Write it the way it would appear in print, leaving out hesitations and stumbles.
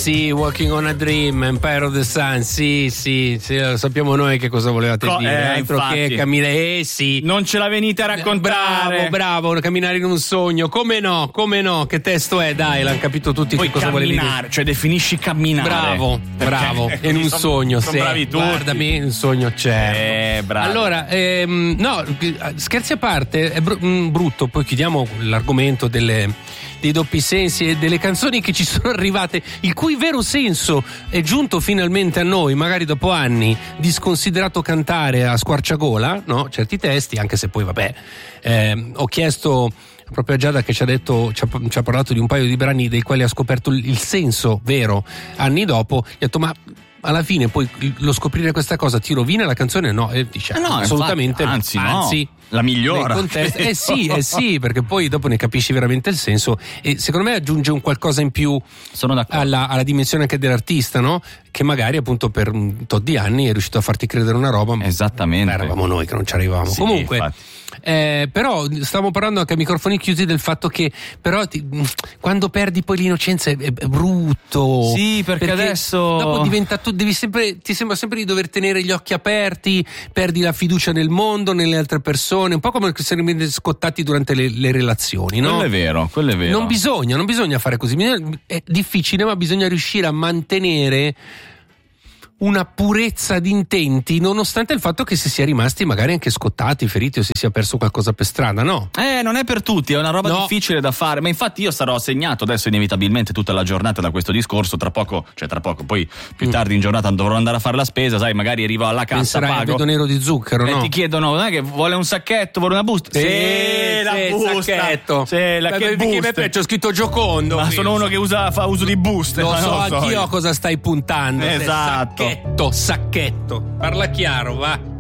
sì, Walking on a Dream, Empire of the Sun, sì, lo sappiamo noi che cosa volevate dire, altro infatti. che camminare, sì. Non ce la venite a raccontare. Bravo, camminare in un sogno, come no, che testo è, dai, l'hanno capito tutti. Poi che cosa volevi dire. cioè definisci camminare. Bravo, in un sogno, sono bravi tutti. Guardami, in un sogno, certo. Bravo. Allora, no, scherzi a parte, è brutto, poi chiudiamo l'argomento dei doppi sensi e delle canzoni che ci sono arrivate, il cui vero senso è giunto finalmente a noi, magari dopo anni di sconsiderato cantare a squarciagola, no? Certi testi, anche se poi vabbè, ho chiesto proprio a Giada che ci ha parlato di un paio di brani dei quali ha scoperto il senso vero anni dopo, gli ho detto ma alla fine poi lo scoprire questa cosa ti rovina la canzone? No, e dice no, assolutamente infatti, anzi, la migliora. Sì, perché poi dopo ne capisci veramente il senso e secondo me aggiunge un qualcosa in più alla dimensione anche dell'artista, no? Che magari appunto per un tot di anni è riuscito a farti credere una roba. Esattamente. Eravamo noi che non ci arrivavamo. Sì, comunque però stavamo parlando anche a microfoni chiusi del fatto che però quando perdi poi l'innocenza è brutto. Sì, perché adesso dopo diventa ti sembra sempre di dover tenere gli occhi aperti, perdi la fiducia nel mondo, nelle altre persone, un po' come se ne scottati durante le relazioni, no? Quello è vero. Non bisogna fare così, è difficile, ma bisogna riuscire a mantenere una purezza di intenti, nonostante il fatto che si sia rimasti magari anche scottati, feriti o si sia perso qualcosa per strada, no? Non è per tutti, è una roba difficile da fare, ma infatti io sarò segnato adesso inevitabilmente tutta la giornata da questo discorso, tra poco, poi più tardi in giornata dovrò andare a fare la spesa, sai, magari arrivo alla cassa, penserai pago. Al vedo nero di zucchero, no? E ti chiedono, non è che vuole un sacchetto, vuole una busta? La busta. Sacchetto. Che buste? C'ho scritto Giocondo. Ma sono uno che fa uso di buste. Lo so anch'io a cosa stai puntando. Esatto. Sacchetto. Parla chiaro, va.